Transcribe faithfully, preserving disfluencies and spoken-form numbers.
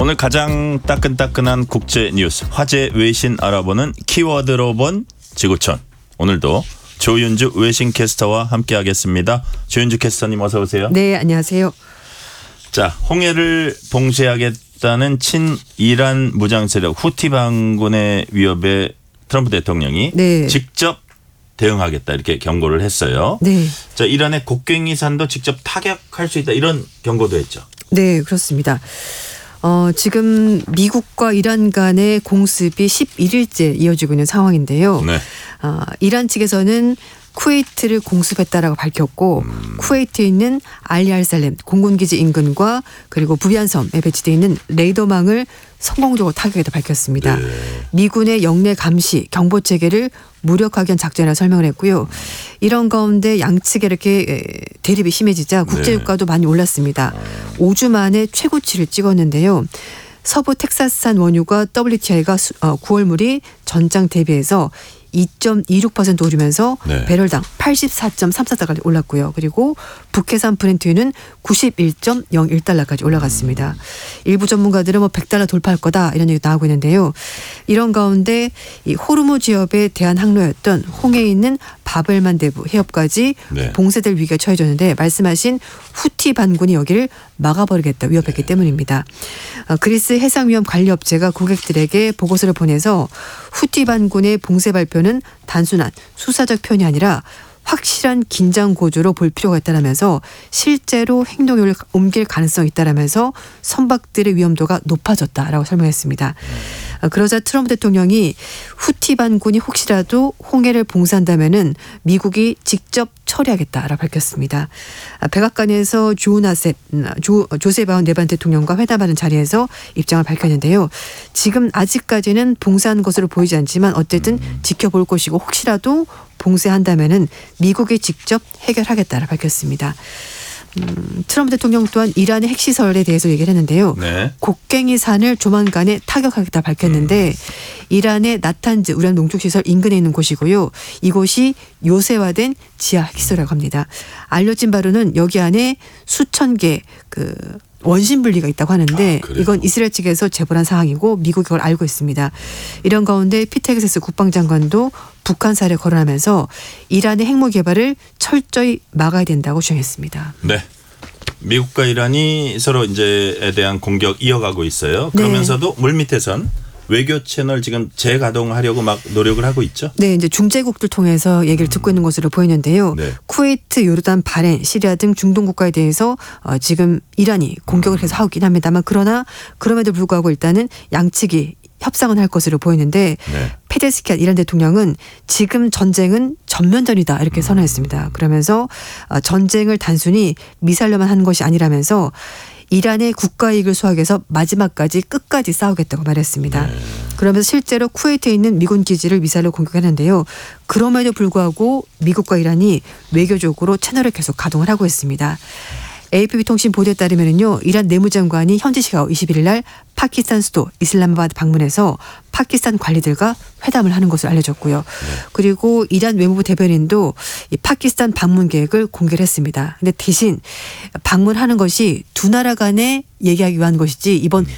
오늘 가장 따끈따끈한 국제 뉴스, 화제 외신 알아보는 키워드로 본 지구촌. 오늘도 조윤주 외신 캐스터와 함께하겠습니다. 조윤주 캐스터님 어서 오세요. 네, 안녕하세요. 자, 홍해를 봉쇄하겠다는 친이란 무장세력 후티 반군의 위협에 트럼프 대통령이 네. 직접 대응하겠다 이렇게 경고를 했어요. 네. 자, 이란의 곡괭이산도 직접 타격할 수 있다 이런 경고도 했죠. 네, 그렇습니다. 어, 지금 미국과 이란 간의 공습이 십일 일째 이어지고 있는 상황인데요. 네. 어, 이란 측에서는 쿠웨이트를 공습했다라고 밝혔고 음. 쿠웨이트에 있는 알리알살렘 공군기지 인근과 그리고 부비안섬에 배치되어 있는 레이더망을 성공적으로 타격했다 밝혔습니다. 네. 미군의 영내 감시 경보 체계를 무력화하기 위한 작전이라고 설명을 했고요. 이런 가운데 양측에 이렇게 대립이 심해지자 국제유가도 네. 많이 올랐습니다. 오 주 만에 최고치를 찍었는데요. 서부 텍사스산 원유가 더블유티아이가 구월 물이 전장 대비해서 이 점 이육 퍼센트 오르면서 네. 배럴당 팔십사 점 삼사 달러까지 올랐고요. 그리고 북해산 브렌트유는 구십일 점 영일 달러까지 올라갔습니다. 음. 일부 전문가들은 뭐 백 달러 돌파할 거다 이런 얘기가 나오고 있는데요. 이런 가운데 이 호르무 지역의 대한 항로였던 홍해에 있는 바벨만 대부 해협까지 네. 봉쇄될 위기가 처해졌는데 말씀하신 후티 반군이 여기를 막아버리겠다 위협했기 네. 때문입니다. 어, 그리스 해상위험관리업체가 고객들에게 보고서를 보내서 후티 반군의 봉쇄 발표는 단순한 수사적 표현이 아니라 확실한 긴장 고조로 볼 필요가 있다라면서 실제로 행동을 옮길 가능성이 있다라면서 선박들의 위험도가 높아졌다라고 설명했습니다. 그러자 트럼프 대통령이 후티 반군이 혹시라도 홍해를 봉쇄한다면은 미국이 직접 처리하겠다라고 밝혔습니다. 백악관에서 조나셉, 조, 조셉 아운 네반 대통령과 회담하는 자리에서 입장을 밝혔는데요. 지금 아직까지는 봉쇄한 것으로 보이지 않지만 어쨌든 지켜볼 것이고 혹시라도 봉쇄한다면은 미국이 직접 해결하겠다라고 밝혔습니다. 음, 트럼프 대통령 또한 이란의 핵시설에 대해서 얘기를 했는데요. 네. 곡괭이산을 조만간에 타격하겠다 밝혔는데 음. 이란의 나탄즈 우란 농축시설 인근에 있는 곳이고요. 이곳이 요새화된 지하 핵시설이라고 합니다. 알려진 바로는 여기 안에 수천 개 그 원심 분리가 있다고 하는데 아, 이건 이스라엘 측에서 제보한 사항이고 미국이 그걸 알고 있습니다. 이런 가운데 피트 헤그세스 국방장관도 북한 사례를 거론하면서 이란의 핵무 개발을 철저히 막아야 된다고 주장했습니다. 네. 미국과 이란이 서로 이제에 대한 공격 이어가고 있어요. 그러면서도 네. 물밑에선 외교 채널 지금 재가동하려고 막 노력을 하고 있죠. 네, 이제 중재국들 통해서 얘기를 음. 듣고 있는 것으로 보이는데요. 네. 쿠웨이트, 요르단, 바레인, 시리아 등 중동 국가에 대해서 어, 지금 이란이 공격을 해서 하고 있긴 합니다만 그러나 그럼에도 불구하고 일단은 양측이 협상은 할 것으로 보이는데 네. 페제스키안 이란 대통령은 지금 전쟁은 전면전이다 이렇게 선언했습니다. 그러면서 어, 전쟁을 단순히 미사일로만 하는 것이 아니라면서 이란의 국가 이익을 수하기 위해서 마지막까지 끝까지 싸우겠다고 말했습니다. 네. 그러면서 실제로 쿠웨이트에 있는 미군 기지를 미사일로 공격했는데요. 그럼에도 불구하고 미국과 이란이 외교적으로 채널을 계속 가동을 하고 있습니다. 에이피비 통신 보도에 따르면요, 이란 내무장관이 현지 시각 이십일 일 날 파키스탄 수도 이슬람마바드 방문해서 파키스탄 관리들과 회담을 하는 것으로 알려졌고요. 네. 그리고 이란 외무부 대변인도 이 파키스탄 방문 계획을 공개를 했습니다. 근데 대신 방문하는 것이 두 나라 간에 얘기하기 위한 것이지 이번 음.